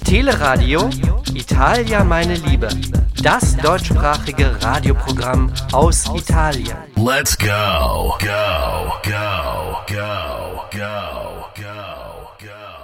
Teleradio Italia meine Liebe. Das deutschsprachige Radioprogramm aus Italien. Let's go, go, go, go, go, go, go.